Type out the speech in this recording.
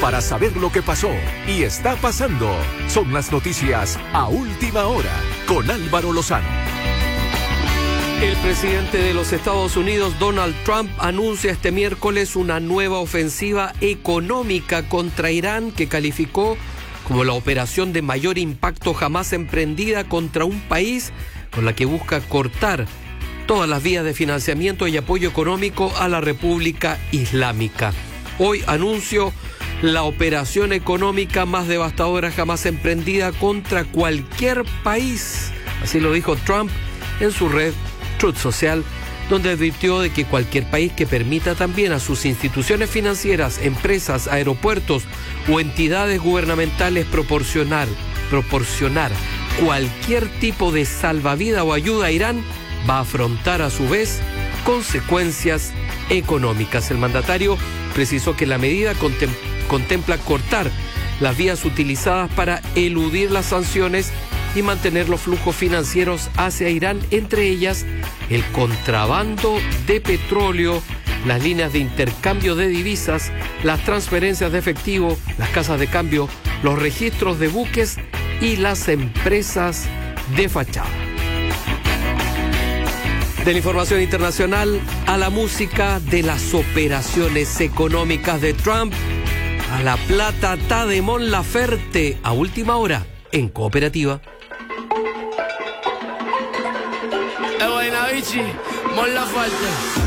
para saber lo que pasó y está pasando. Son las noticias a última hora con Álvaro Lozano. El presidente de los Estados Unidos, Donald Trump, anuncia este miércoles una nueva ofensiva económica contra Irán que calificó como la operación de mayor impacto jamás emprendida contra un país, con la que busca cortar todas las vías de financiamiento y apoyo económico a la República Islámica. Hoy anuncio la operación económica más devastadora jamás emprendida contra cualquier país. Así lo dijo Trump en su red Truth Social, donde advirtió de que cualquier país que permita también a sus instituciones financieras, empresas, aeropuertos o entidades gubernamentales proporcionar cualquier tipo de salvavidas o ayuda a Irán, va a afrontar a su vez consecuencias económicas. El mandatario precisó que la medida contempla cortar las vías utilizadas para eludir las sanciones y mantener los flujos financieros hacia Irán, entre ellas el contrabando de petróleo, las líneas de intercambio de divisas, las transferencias de efectivo, las casas de cambio, los registros de buques y las empresas de fachada. De la información internacional a la música, de las operaciones económicas de Trump a la plata de Mon Laferte a última hora en Cooperativa. Mon Laferte.